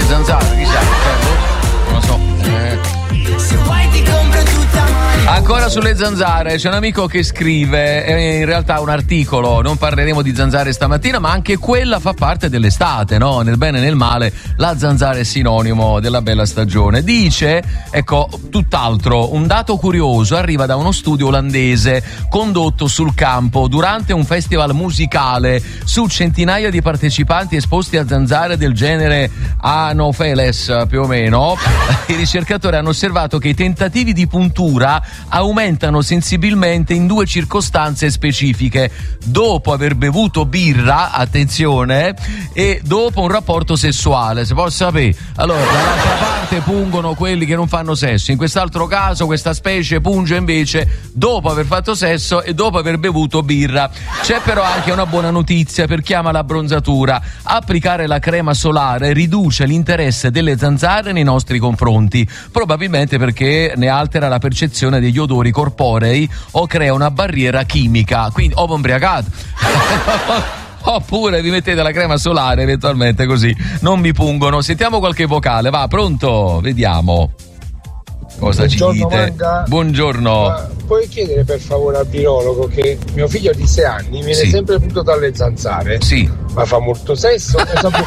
zanzare, chissà, non lo so. Se vuoi ti compro tutta male. Ancora sulle zanzare, c'è un amico che scrive, in realtà un articolo, non parleremo di zanzare stamattina, ma anche quella fa parte dell'estate, no? Nel bene e nel male, la zanzara è sinonimo della bella stagione. Dice, ecco, tutt'altro, un dato curioso arriva da uno studio olandese condotto sul campo durante un festival musicale. Su centinaia di partecipanti esposti a zanzare del genere Anopheles, più o meno, i ricercatori hanno osservato che i tentativi di puntura aumentano sensibilmente in due circostanze specifiche: dopo aver bevuto birra, attenzione, e dopo un rapporto sessuale. Si può sapere? Allora, dall'altra parte pungono quelli che non fanno sesso, in quest'altro caso questa specie punge invece dopo aver fatto sesso e dopo aver bevuto birra. C'è però anche una buona notizia per chi ama la bronzatura: applicare la crema solare riduce l'interesse delle zanzare nei nostri confronti, probabilmente perché ne altera la percezione degli odori corporei o crea una barriera chimica, quindi o ombriacato oppure vi mettete la crema solare eventualmente, così non mi pungono. Sentiamo qualche vocale, va, pronto? Vediamo cosa ci dite. Manga. Buongiorno. Ma puoi chiedere per favore al virologo che mio figlio di 6 anni viene sempre punto dalle zanzare? Sì. Ma fa molto sesso?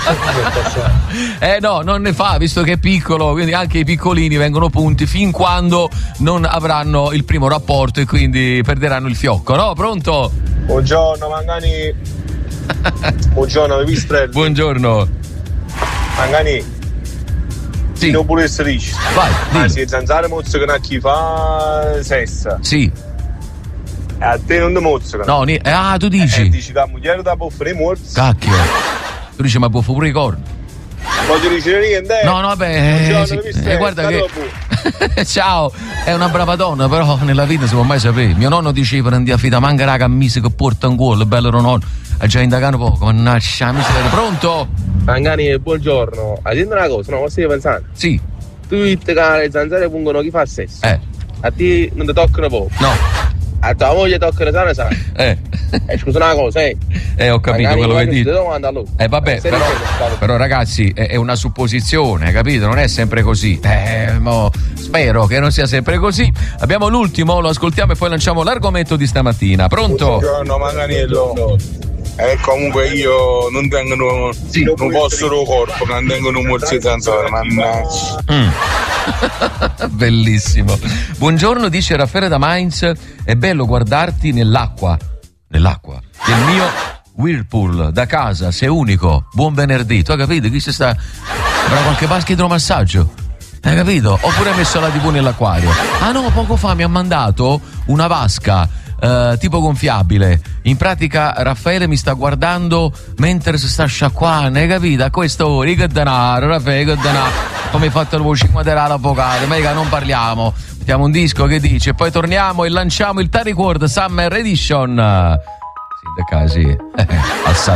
No, non ne fa, visto che è piccolo, quindi anche i piccolini vengono punti fin quando non avranno il primo rapporto e quindi perderanno il fiocco, no? Pronto? Buongiorno Mangani. Buongiorno Pipistrelli. Buongiorno Mangani. Sì. Non pure essere ricci. Vai, ma se zanzare mozzicano a chi fa sessa. Sì. A te non ti mozzicano. No, tu dici. Dici che la moglie da buffare morsi. Cacchio. Tu dici ma buffo pure i corni. Voglio dire niente. No, vabbè. Guarda che. Ciao, è una brava donna, però nella vita si può mai sapere. Mio nonno diceva non ti affida manca la camisa che porta un cuore, bello nonno. Ha già indagato poco, mannaggia la miseria. Pronto? Mangani, buongiorno. Attendo una cosa, no? Stai pensando? Sì. Tu dici che le zanzare pungono chi fa sesso? A te non ti toccano poco? No. A tua moglie toccano sana. Scusa una cosa, ho capito quello che dici. Vabbè, però Però ragazzi è una supposizione, capito? Non è sempre così. Spero che non sia sempre così. Abbiamo l'ultimo, lo ascoltiamo e poi lanciamo l'argomento di stamattina. Pronto? Buongiorno Manganiello. Comunque io non tengo non posso lo corpo, non tengo un morsi zanzara, mannaggia. Bellissimo. Buongiorno, dice Raffaele da Mainz. È bello guardarti nell'acqua del mio Whirlpool da casa, sei unico. Buon venerdì. Tu hai capito? Chi si sta? Avrà qualche basca idromassaggio? Hai capito? Oppure ha messo la TV nell'acquario? Ah no, poco fa mi ha mandato una vasca tipo gonfiabile. In pratica Raffaele mi sta guardando mentre si sta sciacquando, hai capito? A questo che denaro, Raffaele, che denaro. Come hai fatto il voce moderale avvocato? Mega, non parliamo. Mettiamo un disco che dice, poi torniamo e lanciamo il Tariq Ward Summer Edition. Sì, da casi. Al